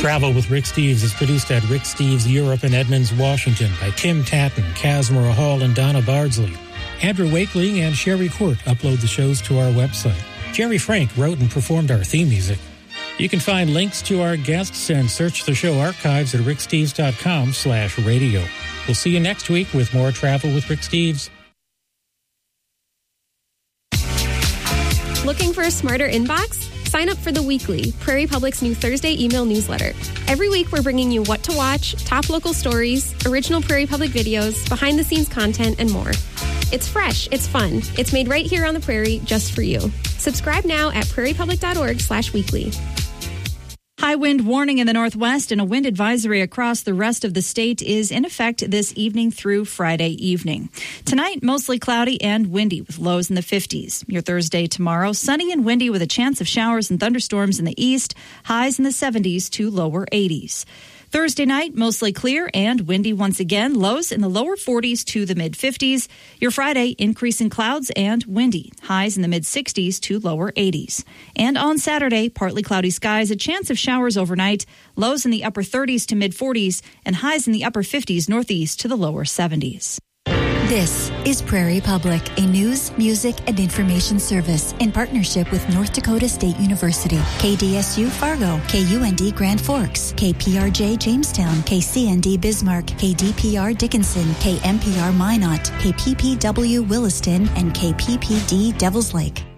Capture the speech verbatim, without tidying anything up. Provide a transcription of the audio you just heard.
Travel with Rick Steves is produced at Rick Steves Europe in Edmonds, Washington by Tim Tatton, Casmara Hall, and Donna Bardsley. Andrew Wakeling and Sherry Court upload the shows to our website. Jerry Frank wrote and performed our theme music. You can find links to our guests and search the show archives at ricksteves.com slash radio. We'll see you next week with more Travel with Rick Steves. Looking for a smarter inbox? Sign up for The Weekly, Prairie Public's new Thursday email newsletter. Every week we're bringing you what to watch, top local stories, original Prairie Public videos, behind-the-scenes content, and more. It's fresh, it's fun, it's made right here on the Prairie just for you. Subscribe now at prairiepublic.org slash weekly. High wind warning in the northwest and a wind advisory across the rest of the state is in effect this evening through Friday evening. Tonight, mostly cloudy and windy with lows in the fifties. Your Thursday tomorrow, sunny and windy with a chance of showers and thunderstorms in the east, highs in the seventies to lower eighties. Thursday night, mostly clear and windy once again, lows in the lower forties to the mid-fifties. Your Friday, increasing clouds and windy, highs in the mid-sixties to lower eighties. And on Saturday, partly cloudy skies, a chance of showers overnight, lows in the upper thirties to mid-forties, and highs in the upper fifties northeast to the lower seventies. This is Prairie Public, a news, music, and information service in partnership with North Dakota State University, K D S U Fargo, K U N D Grand Forks, K P R J Jamestown, K C N D Bismarck, K D P R Dickinson, K M P R Minot, K P P W Williston, and K P P D Devils Lake.